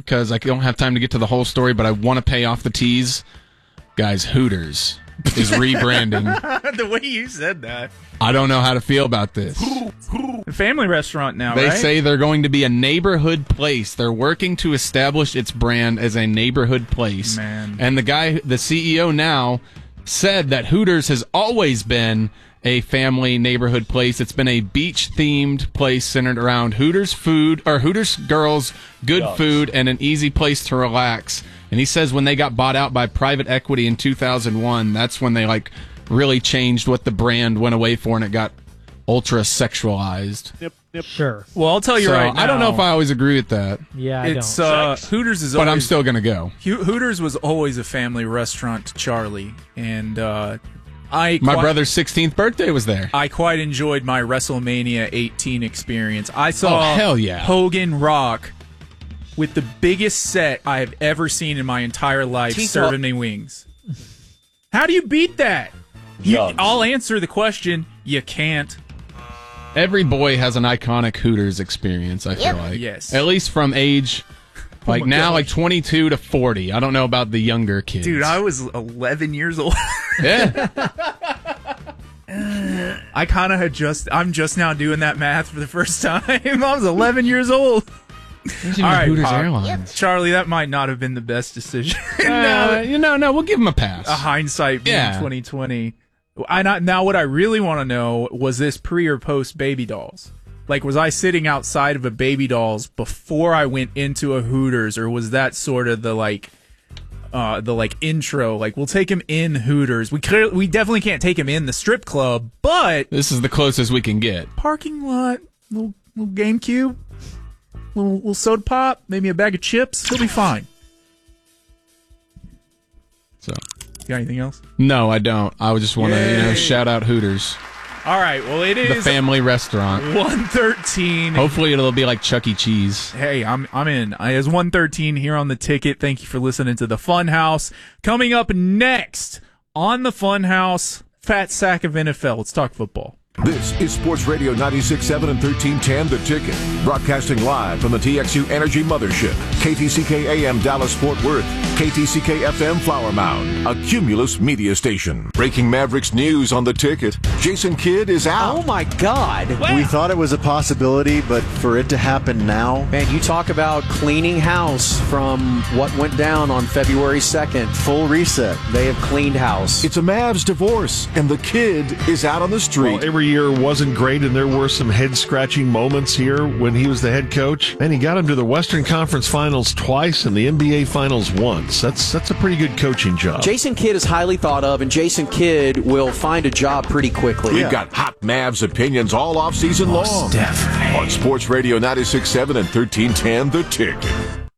because I don't have time to get to the whole story, but I want to pay off the tease. Guys, Hooters is rebranding. The way you said that. I don't know how to feel about this. A family restaurant now, They right? say they're going to be a neighborhood place. They're working to establish its brand as a neighborhood place. Man. And the CEO now, said that Hooters has always been a family neighborhood place. It's been a beach-themed place centered around Hooters food, or Hooters girls, good food, and an easy place to relax. And he says when they got bought out by private equity in 2001, that's when they really changed what the brand went away for, and it got ultra sexualized. Yep. Sure. Well, I'll tell you right now. I don't know if I always agree with that. Yeah, It's don't. Hooters is, But always, I'm still gonna go. Hooters was always a family restaurant to Charlie, and My brother's 16th birthday was there. I quite enjoyed my WrestleMania 18 experience. I saw hell yeah. Hogan Rock with the biggest set I have ever seen in my entire life serving me wings. How do you beat that? I'll answer the question. You can't. Every boy has an iconic Hooters experience, I feel like. Yes. At least from age, my now, gosh. 22 to 40. I don't know about the younger kids. Dude, I was 11 years old. Yeah. I kind of I'm just now doing that math for the first time. I was 11 years old. All right, Hooters Pop. Airlines. Charlie, that might not have been the best decision. No, we'll give him a pass. A hindsight being Yeah. 2020. Now what I really want to know, was this pre or post Baby Dolls? Like, was I sitting outside of a Baby Dolls before I went into a Hooters, or was that sort of the intro? Like, we'll take him in Hooters. We definitely can't take him in the strip club, but This is the closest we can get. parking lot, little GameCube, little soda pop, maybe a bag of chips. He'll be fine. So, You got anything else? no, I don't. I would just want to, Yay. shout out Hooters, All right. Well, it the is family restaurant. 1:13. Hopefully, it'll be like Chuck E. Cheese. Hey, I'm in. It's 1:13 here on the ticket. Thank you for listening to the Funhouse. Coming up next on the Funhouse, fat sack of NFL. Let's talk football. This is Sports Radio 96.7 and 1310 The Ticket. Broadcasting live from the TXU Energy Mothership. KTCK AM Dallas Fort Worth. KTCK FM Flower Mound. A Cumulus media station. Breaking Mavericks news on The Ticket. Jason Kidd is out. Oh my God. We thought it was a possibility, but for it to happen now. Man, you talk about cleaning house from what went down on February 2nd. Full reset. They have cleaned house. It's a Mavs divorce, and the kid is out on the street. Well, every year wasn't great, and there were some head-scratching moments here when he was the head coach. And he got him to the Western Conference Finals twice and the NBA Finals once. That's a pretty good coaching job. Jason Kidd is highly thought of, and Jason Kidd will find a job pretty quickly. We've got hot Mavs opinions all off-season long. Definitely. On Sports Radio 96.7 and 1310 The Ticket.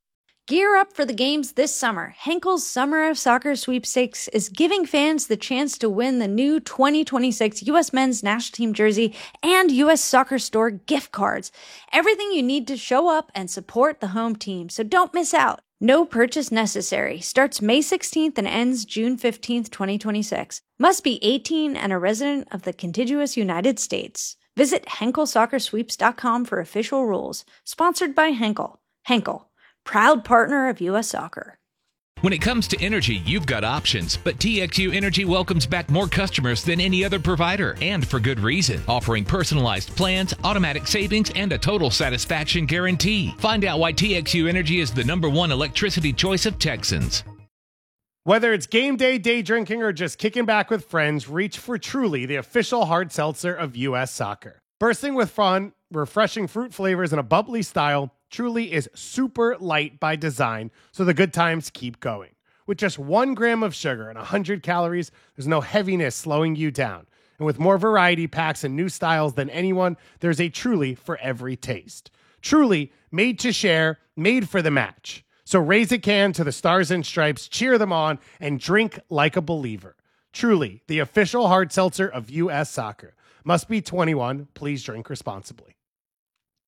Gear up for the games this summer. Henkel's Summer of Soccer Sweepstakes is giving fans the chance to win the new 2026 U.S. Men's National Team jersey and U.S. Soccer Store gift cards. Everything you need to show up and support the home team, so don't miss out. No purchase necessary. Starts May 16th and ends June 15th, 2026. Must be 18 and a resident of the contiguous United States. Visit HenkelSoccerSweeps.com for official rules. Sponsored by Henkel. Henkel, proud partner of U.S. Soccer. When it comes to energy, you've got options, but TXU Energy welcomes back more customers than any other provider, and for good reason, offering personalized plans, automatic savings, and a total satisfaction guarantee. Find out why TXU Energy is the #1 electricity choice of Texans. Whether it's game day, day drinking, or just kicking back with friends, reach for Truly, the official hard seltzer of U.S. Soccer. Bursting with fun, refreshing fruit flavors, and a bubbly style, Truly is super light by design, so the good times keep going. With just 1 gram of sugar and 100 calories, there's no heaviness slowing you down. And with more variety packs and new styles than anyone, there's a Truly for every taste. Truly, made to share, made for the match. So raise a can to the Stars and Stripes, cheer them on, and drink like a believer. Truly, the official hard seltzer of U.S. Soccer. Must be 21. Please drink responsibly.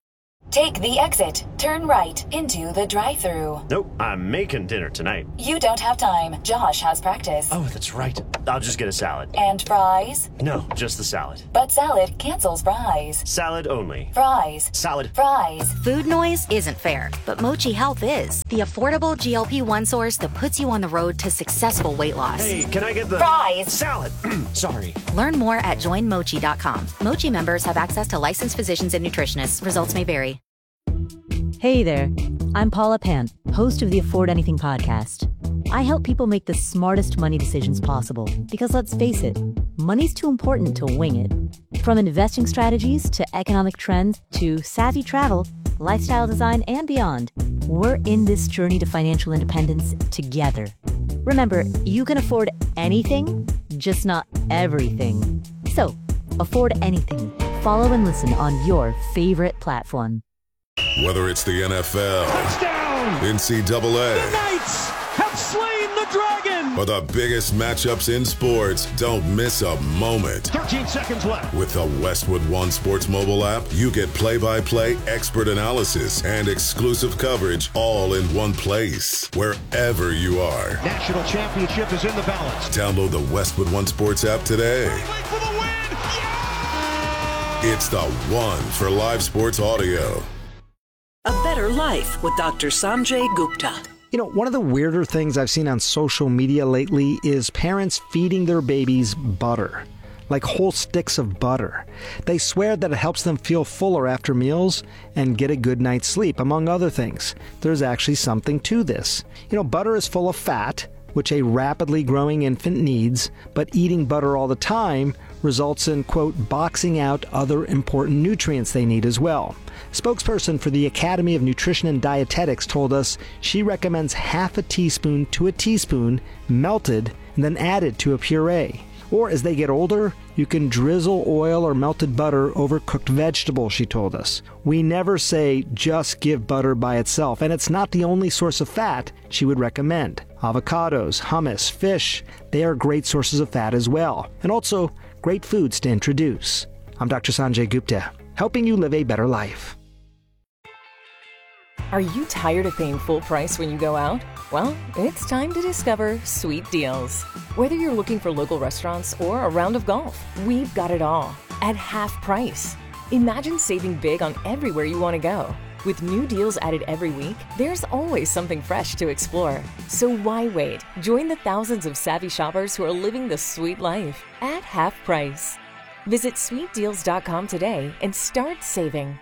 Take the exit. Turn right into the drive-thru. Nope, I'm making dinner tonight. You don't have time. Josh has practice. Oh, that's right. I'll just get a salad. And fries? No, just the salad. But salad cancels fries. Salad only. Fries. Salad. Fries. Food noise isn't fair, but Mochi Health is. The affordable GLP-1 source that puts you on the road to successful weight loss. Hey, can I get the fries? Salad. Sorry. Learn more at joinmochi.com. Mochi members have access to licensed physicians and nutritionists. Results may vary. Hey there, I'm Paula Pant, host of the Afford Anything podcast. I help people make the smartest money decisions possible because let's face it, money's too important to wing it. From investing strategies to economic trends to savvy travel, lifestyle design, and beyond, we're in this journey to financial independence together. Remember, you can afford anything, just not everything. So, afford anything. Follow and listen on your favorite platform. Whether it's the NFL, touchdown, NCAA, the Knights have slain the dragon, or the biggest matchups in sports, don't miss a moment. 13 seconds left. With the Westwood One Sports mobile app, you get play-by-play expert analysis and exclusive coverage all in one place, wherever you are. National championship is in the balance. Download the Westwood One Sports app today. For the win. Yeah! It's the one for live sports audio. A Better Life with Dr. Sanjay Gupta. You know, one of the weirder things I've seen on social media lately is parents feeding their babies butter, like whole sticks of butter. They swear that it helps them feel fuller after meals and get a good night's sleep, among other things. There's actually something to this. You know, butter is full of fat, which a rapidly growing infant needs, but eating butter all the time results in, quote, boxing out other important nutrients they need as well. Spokesperson for the Academy of Nutrition and Dietetics told us she recommends half a teaspoon to a teaspoon melted and then added to a puree. Or as they get older, you can drizzle oil or melted butter over cooked vegetables, she told us. We never say just give butter by itself, and it's not the only source of fat she would recommend. Avocados, hummus, fish, they are great sources of fat as well, and also great foods to introduce. I'm Dr. Sanjay Gupta, helping you live a better life. Are you tired of paying full price when you go out? Well, it's time to discover Sweet Deals. Whether you're looking for local restaurants or a round of golf, we've got it all at half price. Imagine saving big on everywhere you want to go. With new deals added every week, there's always something fresh to explore. So why wait? Join the thousands of savvy shoppers who are living the sweet life at half price. Visit sweetdeals.com today and start saving.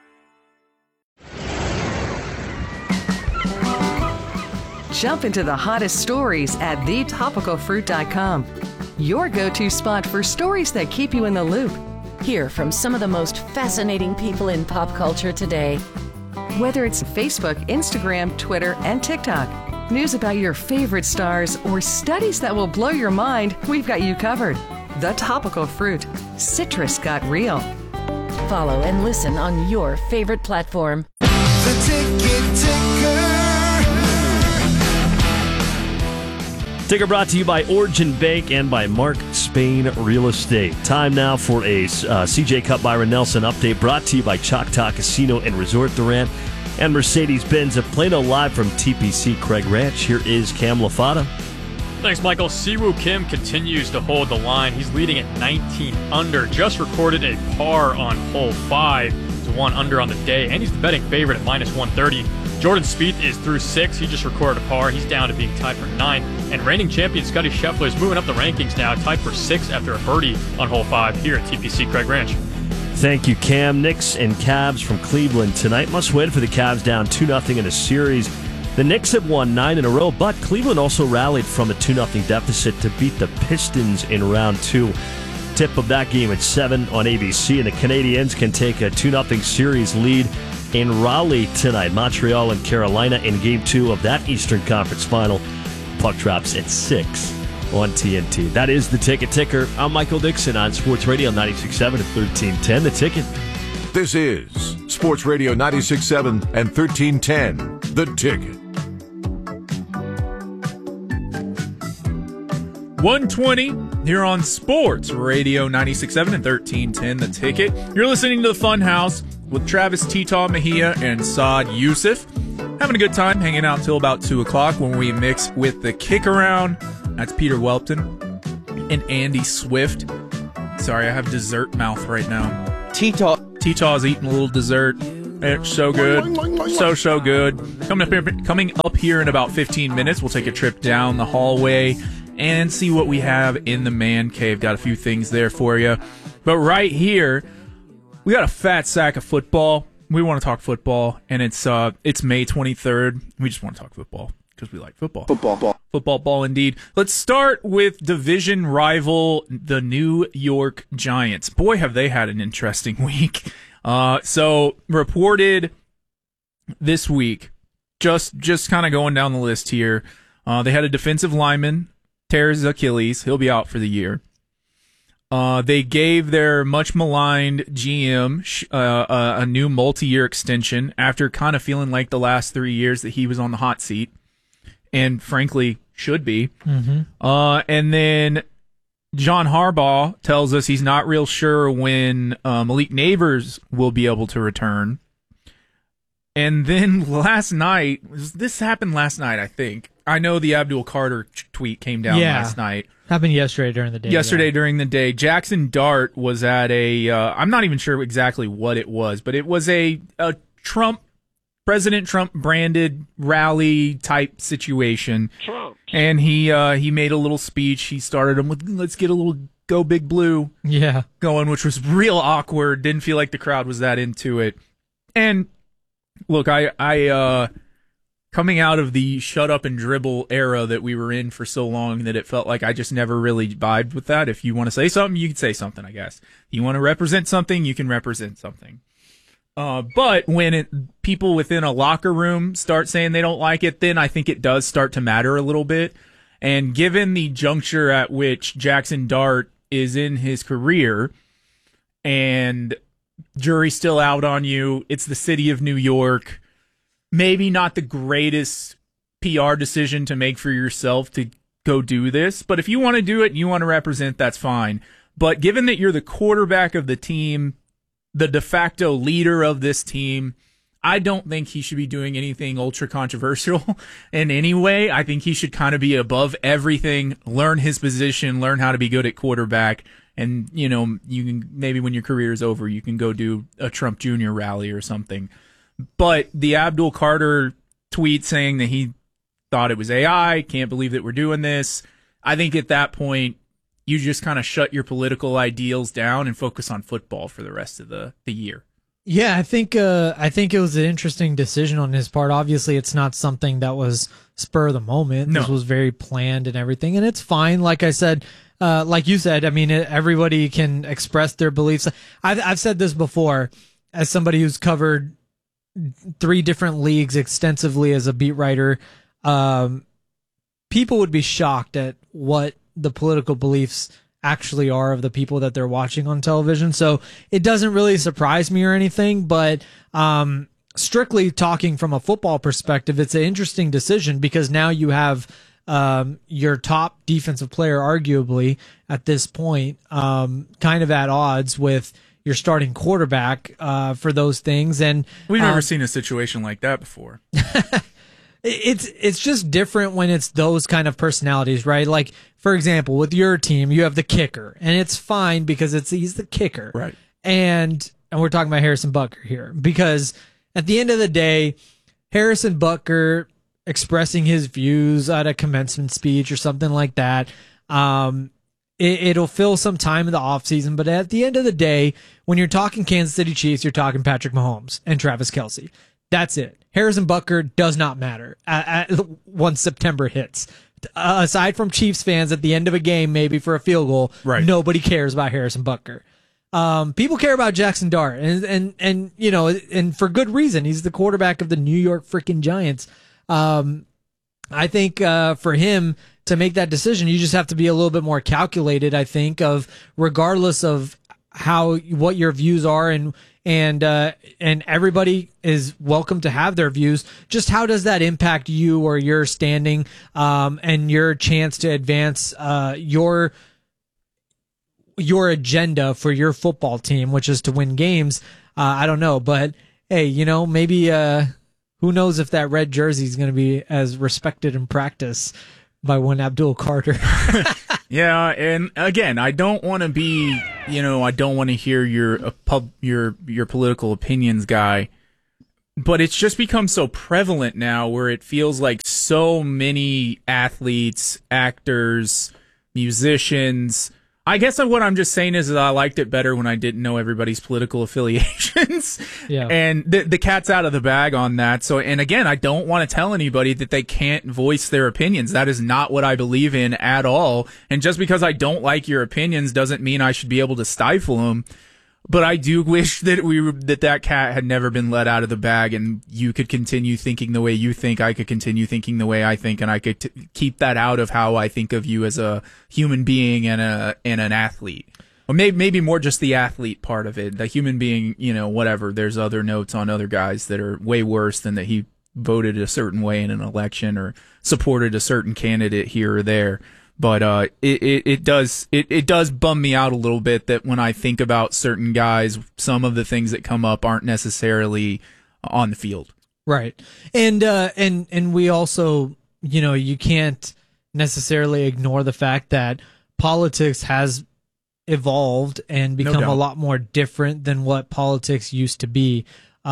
Jump into the hottest stories at thetopicalfruit.com. Your go-to spot for stories that keep you in the loop. Hear from some of the most fascinating people in pop culture today. Whether it's Facebook, Instagram, Twitter, and TikTok, news about your favorite stars, or studies that will blow your mind, we've got you covered. The Topical Fruit. Citrus got real. Follow and listen on your favorite platform. The Ticket Ticker. Ticker brought to you by Origin Bank and by Mark Spain Real Estate. Time now for a CJ Cup Byron Nelson update brought to you by Choctaw Casino and Resort Durant and Mercedes-Benz of Plano live from TPC Craig Ranch. Here is Cam Lafata. Thanks, Michael. Siwoo Kim continues to hold the line. He's leading at 19 under. Just recorded a par on hole 5. He's 1 under on the day, and he's the betting favorite at minus 130. Jordan Spieth is through 6. He just recorded a par. He's down to being tied for 9. And reigning champion Scotty Scheffler is moving up the rankings now, tied for 6 after a birdie on hole 5 here at TPC Craig Ranch. Thank you, Cam. Knicks and Cavs from Cleveland tonight. Must win for the Cavs, down 2-0 in a series. The Knicks have won 9 in a row, but Cleveland also rallied from a 2-0 deficit to beat the Pistons in round 2. Tip of that game at 7 on ABC, and the Canadiens can take a 2-0 series lead in Raleigh tonight. Montreal and Carolina in Game 2 of that Eastern Conference Final. Puck drops at 6 on TNT. That is the Ticket Ticker. I'm Michael Dixon on Sports Radio 96.7 and 1310. The Ticket. This is Sports Radio 96.7 and 1310. The Ticket. 120 here on Sports Radio 96.7 and 1310. The Ticket. You're listening to the Funhouse with Travis Tita Mejia and Saad Youssef. Having a good time hanging out until about 2 o'clock when we mix with the Kick Around. That's Peter Welton and Andy Swift. Sorry, I have dessert mouth right now. Tita's eating a little dessert. It's so good. So good. Coming up here in about 15 minutes, we'll take a trip down the hallway and see what we have in the man cave. Got a few things there for you. But right here, we got a fat sack of football. We want to talk football, and it's May 23rd. We just want to talk football because we like football. Football ball indeed. Let's start with division rival, the New York Giants. Boy, have they had an interesting week. So reported this week, just kind of going down the list here. They had a defensive lineman tear his Achilles. He'll be out for the year. They gave their much maligned GM a new multi-year extension after kind of feeling like the last 3 years that he was on the hot seat, and frankly should be. And then John Harbaugh tells us he's not real sure when Malik Neighbors will be able to return. And then last night, this happened last night, I think. I know the Abdul Carter tweet came down last night. Happened yesterday during the day. During the day. Jackson Dart was at a, I'm not even sure exactly what it was, but it was a President Trump branded rally type situation. And he made a little speech. He started him with, let's get a little Go Big Blue going, which was real awkward. Didn't feel like the crowd was that into it. And look, I coming out of the shut up and dribble era that we were in for so long that it felt like I just never really vibed with that. If you want to say something, you can say something, I guess. You want to represent something, you can represent something. But when people within a locker room start saying they don't like it, then I think it does start to matter a little bit. And given the juncture at which Jackson Dart is in his career and jury's still out on you, it's the city of New York, maybe not the greatest PR decision to make for yourself to go do this. But if you want to do it and you want to represent, that's fine. But given that you're the quarterback of the team, the de facto leader of this team, I don't think he should be doing anything ultra controversial in any way. I think he should kind of be above everything, learn his position, learn how to be good at quarterback. And, you know, you can maybe when your career is over, you can go do a Trump Jr. rally or something. But the Abdul Carter tweet saying that he thought it was AI, can't believe that we're doing this. I think at that point, you just kind of shut your political ideals down and focus on football for the rest of the year. Yeah, I think it was an interesting decision on his part. Obviously, it's not something that was spur of the moment. No. This was very planned and everything, and it's fine. Like I said, like you said, I mean, everybody can express their beliefs. I've said this before as somebody who's covered 3 different leagues extensively as a beat writer. People would be shocked at what the political beliefs actually are of the people that they're watching on television. So it doesn't really surprise me or anything, but strictly talking from a football perspective, it's an interesting decision because now you have your top defensive player, arguably at this point, kind of at odds with your starting quarterback for those things. And we've never seen a situation like that before. It's just different when it's those kind of personalities, right? Like, for example, with your team, you have the kicker, and it's fine because he's the kicker. Right. And we're talking about Harrison Butker here because at the end of the day, Harrison Butker expressing his views at a commencement speech or something like that, it'll fill some time in the offseason, but at the end of the day, when you're talking Kansas City Chiefs, you're talking Patrick Mahomes and Travis Kelce. That's it. Harrison Butker does not matter once September hits. Aside from Chiefs fans at the end of a game, maybe for a field goal, right. Nobody cares about Harrison Butker. People care about Jackson Dart, and you know, and for good reason. He's the quarterback of the New York freaking Giants. I think for him to make that decision, you just have to be a little bit more calculated. I think of regardless of what your views are and everybody is welcome to have their views. Just how does that impact you or your standing and your chance to advance your agenda for your football team, which is to win games? I don't know, but hey, maybe who knows if that red jersey is going to be as respected in practice by one Abdul Carter. Yeah, and again, I don't want to be, I don't want to hear your political opinions guy, but it's just become so prevalent now where it feels like so many athletes, actors, musicians. I guess what I'm just saying is that I liked it better when I didn't know everybody's political affiliations. Yeah. And the cat's out of the bag on that. So, and again, I don't want to tell anybody that they can't voice their opinions. That is not what I believe in at all. And just because I don't like your opinions doesn't mean I should be able to stifle them. But I do wish that that cat had never been let out of the bag, and you could continue thinking the way you think. I could continue thinking the way I think, and I could keep that out of how I think of you as a human being and an athlete. Or maybe more just the athlete part of it. The human being, whatever. There's other notes on other guys that are way worse than that he voted a certain way in an election or supported a certain candidate here or there. But it does bum me out a little bit that when I think about certain guys, some of the things that come up aren't necessarily on the field. Right. And we also, you can't necessarily ignore the fact that politics has evolved and become a lot more different than what politics used to be.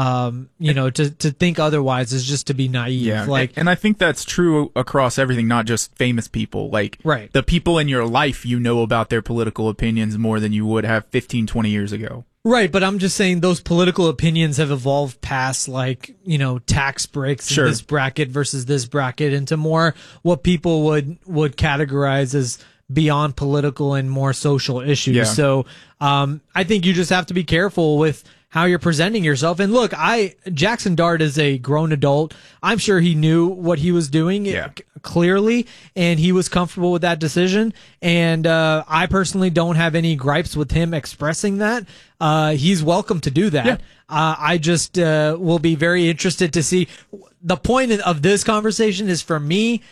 To think otherwise is just to be naive. Yeah, and I think that's true across everything, not just famous people. Right. The people in your life, about their political opinions more than you would have 15, 20 years ago. Right, but I'm just saying those political opinions have evolved past tax breaks in this bracket versus this bracket into more what people would categorize as beyond political and more social issues. Yeah. So I think you just have to be careful with how you're presenting yourself. And look, Jackson Dart is a grown adult. I'm sure he knew what he was doing clearly, and he was comfortable with that decision. And I personally don't have any gripes with him expressing that. He's welcome to do that. Yeah. I just will be very interested to see. The point of this conversation is, for me,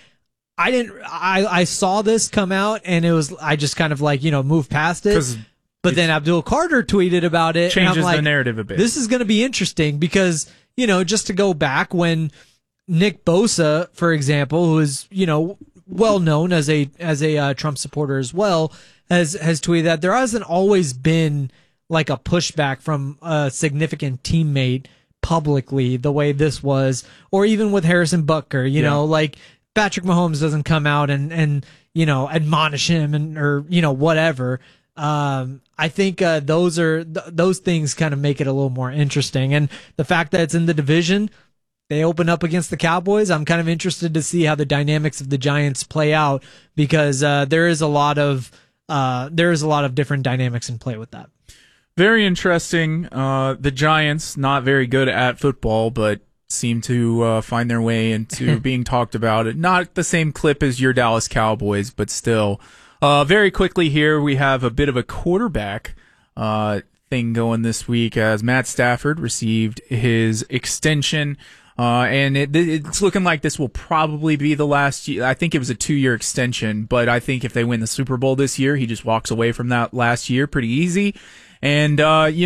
I saw this come out, and I just kind of moved past it. But then Abdul Carter tweeted about it. Changes and I'm like, the narrative a bit. This is going to be interesting because, just to go back when Nick Bosa, for example, who is, well known as a Trump supporter as well, has tweeted that there hasn't always been a pushback from a significant teammate publicly the way this was, or even with Harrison Butker, Patrick Mahomes doesn't come out and admonish him or whatever. I think those things kind of make it a little more interesting. And the fact that it's in the division, they open up against the Cowboys. I'm kind of interested to see how the dynamics of the Giants play out, because there is a lot of different dynamics in play with that. Very interesting. The Giants, not very good at football, but seem to find their way into being talked about. Not the same clip as your Dallas Cowboys, but still. Very quickly here, we have a bit of a quarterback thing going this week as Matt Stafford received his extension, and it's looking like this will probably be the last year. I think it was a 2-year extension, but I think if they win the Super Bowl this year, he just walks away from that last year pretty easy. And,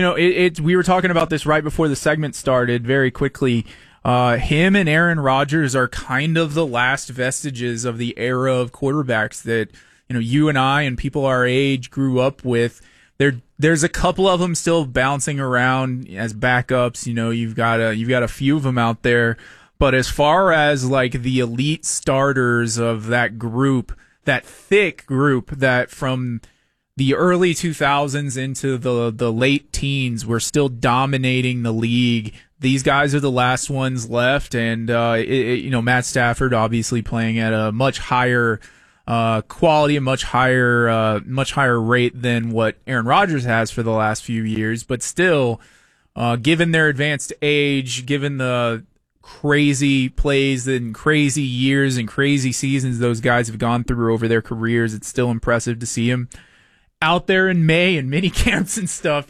we were talking about this right before the segment started very quickly. Him and Aaron Rodgers are kind of the last vestiges of the era of quarterbacks that, you and I and people our age grew up with. There's a couple of them still bouncing around as backups. You've got a few of them out there. But as far as the elite starters of that group, that thick group that from the early 2000s into the late teens were still dominating the league, these guys are the last ones left. And, Matt Stafford obviously playing at a much higher quality, a much higher rate than what Aaron Rodgers has for the last few years. But still, given their advanced age, given the crazy plays and crazy years and crazy seasons those guys have gone through over their careers, it's still impressive to see him out there in May and mini camps and stuff.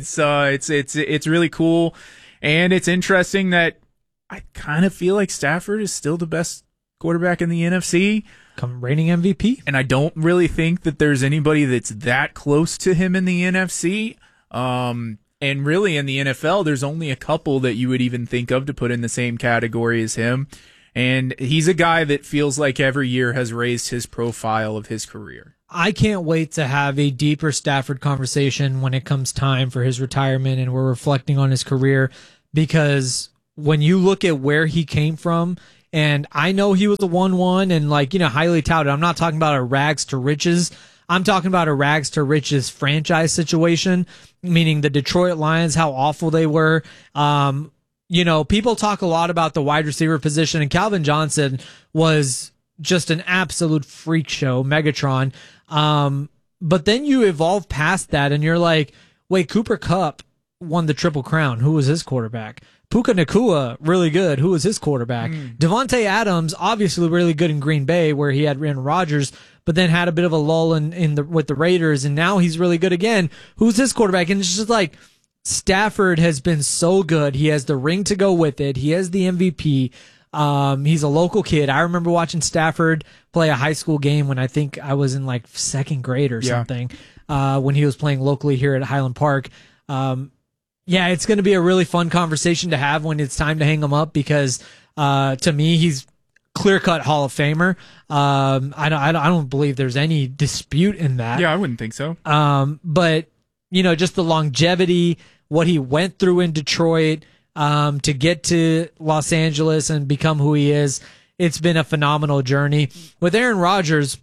It's really cool. And it's interesting that I kind of feel like Stafford is still the best quarterback in the NFC. Reigning MVP. And I don't really think that there's anybody that's that close to him in the NFC. And really in the NFL, there's only a couple that you would even think of to put in the same category as him. And he's a guy that feels like every year has raised his profile of his career. I can't wait to have a deeper Stafford conversation when it comes time for his retirement and we're reflecting on his career, because when you look at where he came from, and I know he was a 1-1 and highly touted. I'm not talking about a rags to riches. I'm talking about a rags to riches franchise situation, meaning the Detroit Lions, how awful they were. People talk a lot about the wide receiver position, and Calvin Johnson was just an absolute freak show, Megatron. But then you evolve past that and you're like, wait, Cooper Kupp won the Triple Crown. Who was his quarterback? Puka Nacua, really good. Who was his quarterback? Devontae Adams, obviously really good in Green Bay, where he had Aaron Rodgers, but then had a bit of a lull with the Raiders, and now he's really good again. Who's his quarterback? And it's just like, Stafford has been so good. He has the ring to go with it. He has the MVP. He's a local kid. I remember watching Stafford play a high school game when I think I was in second grade or something, when he was playing locally here at Highland Park. It's going to be a really fun conversation to have when it's time to hang him up, because to me, he's clear-cut Hall of Famer. I don't believe there's any dispute in that. Yeah, I wouldn't think so. But just the longevity, what he went through in Detroit, to get to Los Angeles and become who he is, it's been a phenomenal journey. With Aaron Rodgers,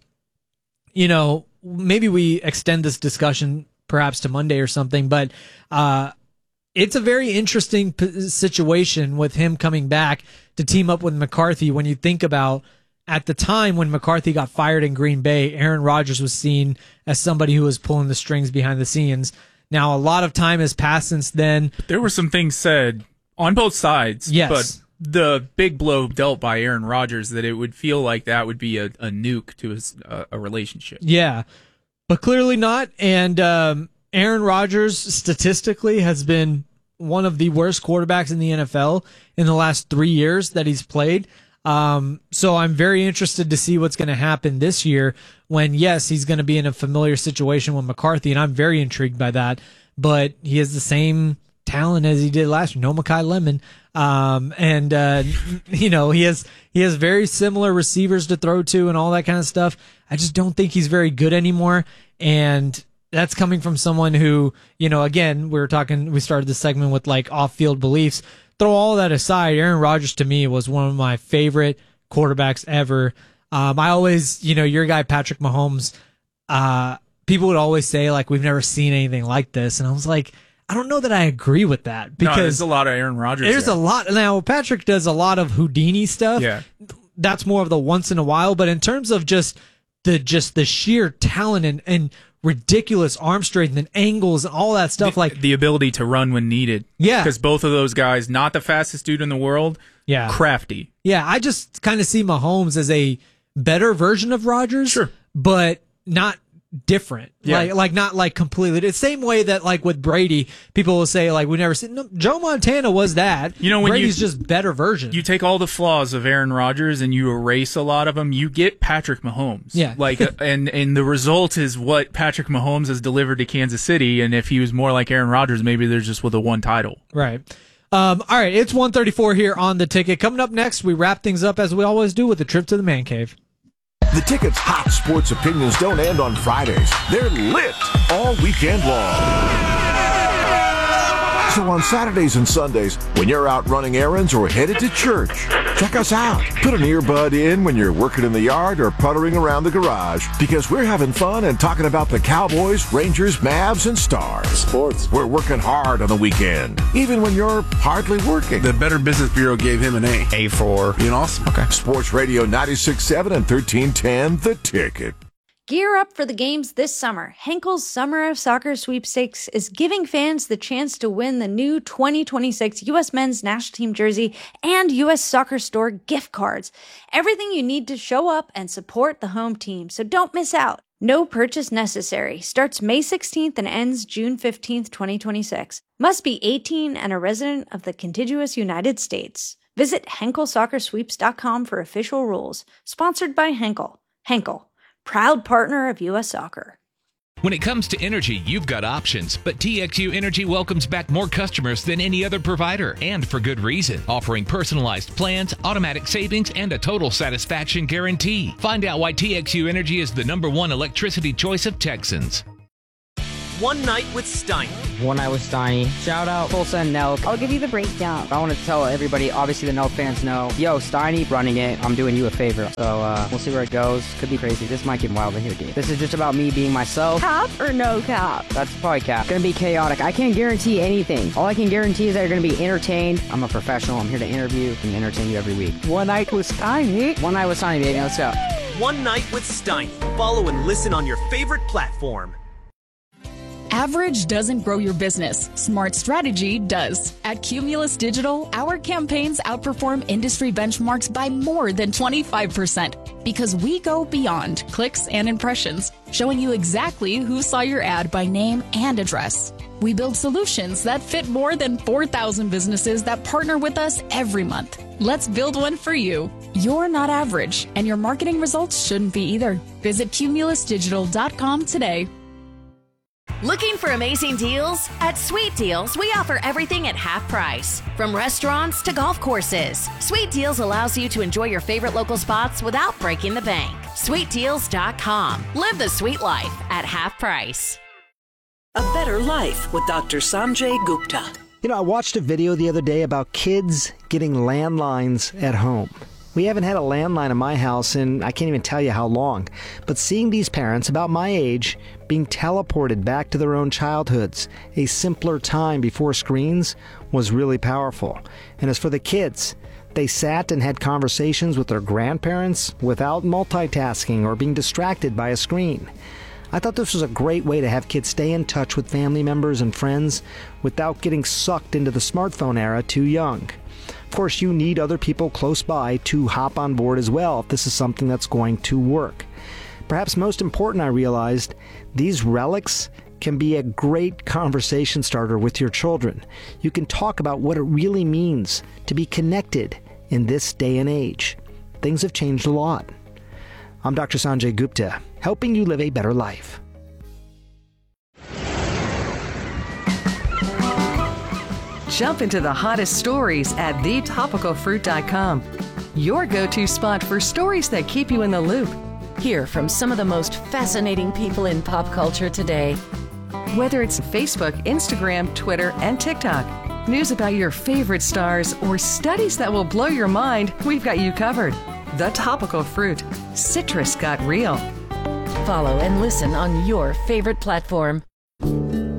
maybe we extend this discussion perhaps to Monday or something, but it's a very interesting situation with him coming back to team up with McCarthy. When you think about at the time when McCarthy got fired in Green Bay, Aaron Rodgers was seen as somebody who was pulling the strings behind the scenes. Now, a lot of time has passed since then. There were some things said on both sides. Yes. But the big blow dealt by Aaron Rodgers, that it would feel like that would be a nuke to a relationship. Yeah, but clearly not. And Aaron Rodgers statistically has been one of the worst quarterbacks in the NFL in the last 3 years that he's played. So I'm very interested to see what's going to happen this year when, yes, he's going to be in a familiar situation with McCarthy, and I'm very intrigued by that. But he has the same talent as he did last year. No Mekhi Lemon. He has very similar receivers to throw to and all that kind of stuff. I just don't think he's very good anymore. And that's coming from someone who, again, we started this segment with off-field beliefs. Throw all that aside, Aaron Rodgers to me was one of my favorite quarterbacks ever. I always, your guy, Patrick Mahomes, people would always say, we've never seen anything like this. And I was like, I don't know that I agree with that, because there's a lot of Aaron Rodgers. There's a lot. Now, Patrick does a lot of Houdini stuff. Yeah. That's more of the once in a while. But in terms of just the sheer talent and ridiculous arm strength and angles and all that stuff, the ability to run when needed. Yeah. Because both of those guys, not the fastest dude in the world, crafty. Yeah, I just kind of see Mahomes as a better version of Rodgers, sure, but not different. Yeah. Not completely. The same way that with Brady, people will say we never seen. No, Joe Montana was that. When Brady's just better version. You take all the flaws of Aaron Rodgers and you erase a lot of them. You get Patrick Mahomes. Yeah. And the result is what Patrick Mahomes has delivered to Kansas City. And if he was more like Aaron Rodgers, maybe there's just with a one title. Right. All right. It's 1:34 here on The Ticket. Coming up next, we wrap things up as we always do with a trip to the man cave. The Ticket's hot sports opinions don't end on Fridays. They're lit all weekend long. So on Saturdays and Sundays, when you're out running errands or headed to church, check us out. Put an earbud in when you're working in the yard or puttering around the garage, because we're having fun and talking about the Cowboys, Rangers, Mavs, and Stars. Sports. We're working hard on the weekend, even when you're hardly working. The Better Business Bureau gave him an A. A for being awesome. Okay. Sports Radio 96.7 and 1310, The Ticket. Gear up for the games this summer. Henkel's Summer of Soccer Sweepstakes is giving fans the chance to win the new 2026 U.S. Men's National Team jersey and U.S. Soccer Store gift cards. Everything you need to show up and support the home team, so don't miss out. No purchase necessary. Starts May 16th and ends June 15th, 2026. Must be 18 and a resident of the contiguous United States. Visit HenkelSoccerSweeps.com for official rules. Sponsored by Henkel. Henkel, proud partner of U.S. Soccer. When it comes to energy, you've got options, but TXU Energy welcomes back more customers than any other provider, and for good reason, offering personalized plans, automatic savings, and a total satisfaction guarantee. Find out why TXU Energy is the #1 electricity choice of Texans. One Night with Steiny. One Night with Steiny. Shout out Tulsa and Nelk. I'll give you the breakdown. I want to tell everybody, obviously the Nelk fans know, yo, Steiny running it. I'm doing you a favor. So we'll see where it goes. Could be crazy. This might get wild in here, dude. This is just about me being myself. Cap or no cap? That's probably cap. Gonna be chaotic. I can't guarantee anything. All I can guarantee is that you're gonna be entertained. I'm a professional. I'm here to interview and entertain you every week. One Night with Steiny. One Night with Steiny, baby. Let's go. One Night with Steiny. Follow and listen on your favorite platform. Average doesn't grow your business. Smart strategy does. At Cumulus Digital, our campaigns outperform industry benchmarks by more than 25% because we go beyond clicks and impressions, showing you exactly who saw your ad by name and address. We build solutions that fit more than 4,000 businesses that partner with us every month. Let's build one for you. You're not average, and your marketing results shouldn't be either. Visit cumulusdigital.com today. Looking for amazing deals? At Sweet Deals, we offer everything at half price. From restaurants to golf courses, Sweet Deals allows you to enjoy your favorite local spots without breaking the bank. SweetDeals.com. Live the sweet life at half price. A Better Life with Dr. Sanjay Gupta. You know, I watched a video the other day about kids getting landlines at home. We haven't had a landline in my house in I can't even tell you how long. But seeing these parents about my age being teleported back to their own childhoods, a simpler time before screens, was really powerful. And as for the kids, they sat and had conversations with their grandparents without multitasking or being distracted by a screen. I thought this was a great way to have kids stay in touch with family members and friends without getting sucked into the smartphone era too young. Of course, you need other people close by to hop on board as well if this is something that's going to work. Perhaps most important, I realized, these relics can be a great conversation starter with your children. You can talk about what it really means to be connected in this day and age. Things have changed a lot. I'm Dr. Sanjay Gupta, helping you live a better life. Jump into the hottest stories at thetopicalfruit.com. Your go-to spot for stories that keep you in the loop. Hear from some of the most fascinating people in pop culture today. Whether it's Facebook, Instagram, Twitter, and TikTok, news about your favorite stars, or studies that will blow your mind, we've got you covered. The Topical Fruit. Citrus got real. Follow and listen on your favorite platform.